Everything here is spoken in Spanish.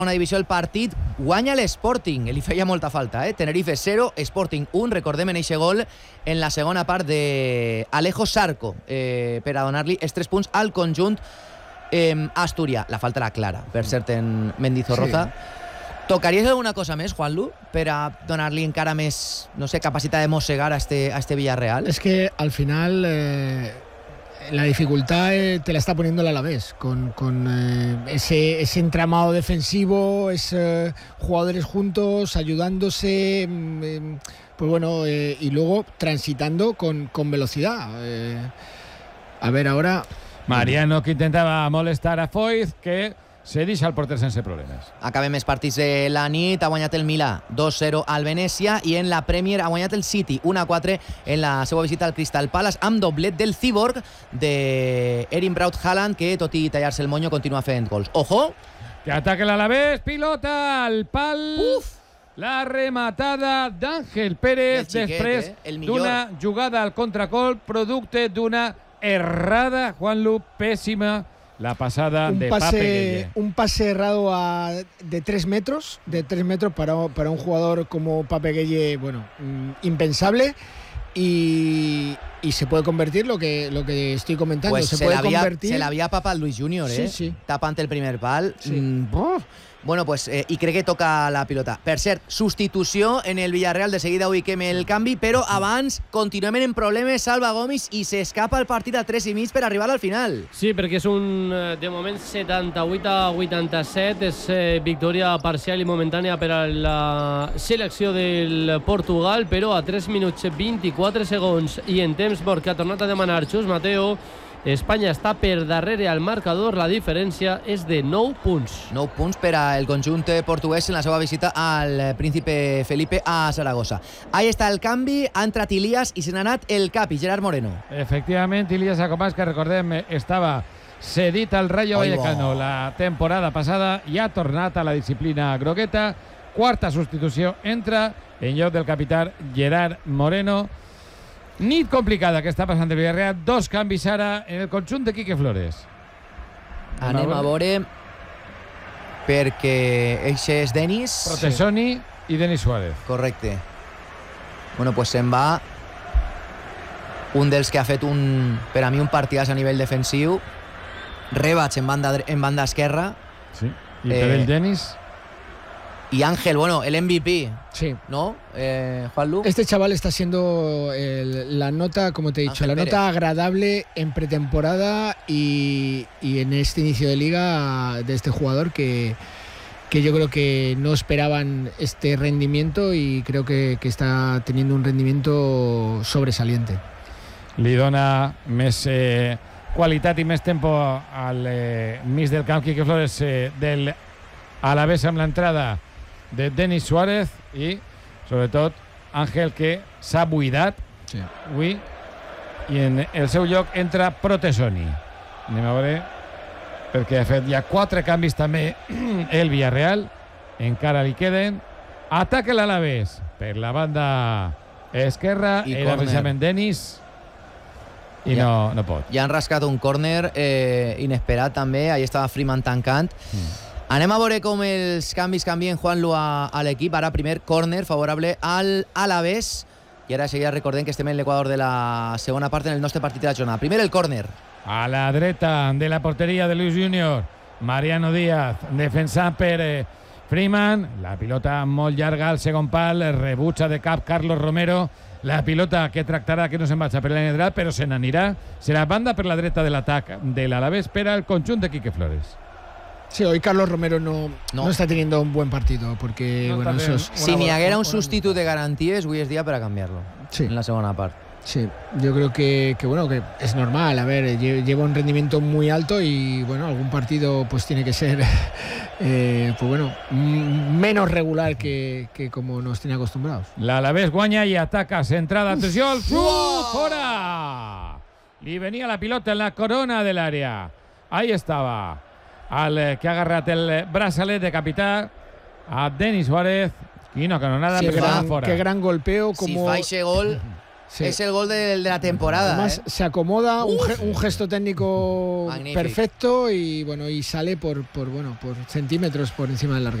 Una divisió el partit, guanya l'Sporting, li feia molta falta, Tenerife 0, Sporting 1, recordem en eixe gol en la segona part de Alejo Sarco, per a donar-li els 3 punts al conjunt asturià. La falta era clara, per cert, en Mendizorroza. Sí. Tocaries alguna cosa més, Juanlu, per a donar-li encara més, no sé, capacitat de mossegar a este Villarreal? Es que al final la dificultad te la está poniendo el Alavés con ese entramado defensivo, jugadores juntos, ayudándose, pues bueno, y luego transitando con velocidad. A ver, ahora... Mariano, que intentava molestar a Foyth, que se deixa el porter sense problemes. Acabem els partits de la nit. Ha guanyat el Milà 2-0 al Venècia i en la Premier ha guanyat el City 1-4 en la seva visita al Crystal Palace, amb doblet del Cyborg de Erling Braut Haaland, que tot i tallar-se el moño continua fent gols. Ojo! Que ataque l'Alavés, pilota al pal. Uf! La rematada d'Àngel Pérez després d'una jugada al contracol, producte d'una errada, Juanlu, pésima la pasada de Pape Gueye. Un pase errado de 3 metros para un jugador como Pape Gueye, bueno, impensable, y se puede convertir lo que estoy comentando. Pues se l'havia papat Luis Junior, sí. Tapant el primer pal. Sí. Bueno, pues, i crec que toca la pilota. Per cert, substitució en el Villarreal, de seguida ubiquem el canvi, però abans continuem en problemes Salva Gomis i s'escapa el partit a 3,5 per arribar al final. Sí, perquè és de moment 78-87, és victòria parcial i momentània per a la selecció del Portugal, però a 3 minuts 24 segons i en temps mort que ha tornat a demanar Xus Mateo, Espanya està per darrere al marcador, la diferència és de 9 punts. 9 punts per al conjunt portuguès en la seva visita al Príncipe Felipe a Saragossa. Ahí està el canvi, ha entrat Ilias i se n'ha anat el capi, Gerard Moreno. Efectivament, Ilias Acomás, que recordem estava cedit al Rayo Vallecano la temporada passada i ha tornat a la disciplina grogueta. Quarta substitució, entra en lloc del capità Gerard Moreno. Nit complicada que està passant el Villarreal. 2 canvis ara en el conjunt de Quique Flores. Anem a veure, perquè eixe és Denis Protesoni i Denis Suárez. Correcte. Bueno, pues se'n va un dels que ha fet per a mi un partidàs a nivell defensiu. Rebach en banda esquerra. Sí. I per el Denis y Ángel, bueno, el MVP. Sí. ¿No? Juanlu. Este chaval está siendo la nota, como te he dicho, Ángel la Pérez. nota agradable en pretemporada y en este inicio de liga de este jugador que yo creo que no esperaban este rendimiento y creo que está teniendo un rendimiento sobresaliente. Li dona més qualitat i més tempo al mig del camp Quique Flores del Alavés amb l'entrada de Denis Suárez i sobretot Àngel, que s'ha buidat avui, i en el seu lloc entra Protesoni. Anem a veure, perquè ha fet ja 4 canvis també el Villarreal, encara li queden. Ataca l'Alavés per la banda esquerra, I era córner. precisament Denis i Ja. no pot. Ja han rascat un córner inesperat també. Ahí estava Freeman tancant. Anem a veure com els canvis canvien Juanlu a l'equip. Ara primer córner favorable al Alavés. I ara seguida recordem que estem en l'equador de la segona part en el nostre partit de la jornada. Primer el córner. A la dreta de la porteria de Luis Junior, Mariano Díaz, defensat per Freeman. La pilota molt llarga al segon pal, rebutja de cap Carlos Romero. La pilota que tractarà que no se'n vagi per la línia lateral, però se n'anirà. Serà banda per la dreta de l'atac de l'Alavés per al conjunt de Quique Flores. Sí, hoy Carlos Romero no está teniendo un buen partido porque No, bueno, también. eso es... Si n'hi haguera un substitut de garanties, avui és dia per a canviar-lo. Sí. En la segona part. Sí, yo creo que bueno, que es normal. A ver, lleva un rendimiento muy alto y bueno, algún partido pues tiene que ser pues bueno, menos regular que como nos tiene acostumbrados. L'Alavés guanya i ataca, centrada, atenció, el xut, fora! Li venia la pilota en la corona de l'àrea. Ahí estava el que ha agarrat el braçalet de capità a Denis Suárez. Quina canonada, Sí, perquè estava fora. qué gran golpeo, como Si fa eixe gol, Sí. Es el gol de la temporada. Además, se acomoda, un gesto técnico Magnífico. perfecto y sale por centímetros por encima del larguero.